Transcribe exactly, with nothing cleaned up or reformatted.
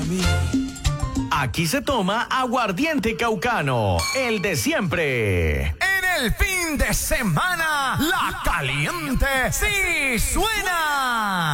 a mí. Aquí se toma aguardiente caucano, el de siempre. En el fin de semana, la caliente sí suena.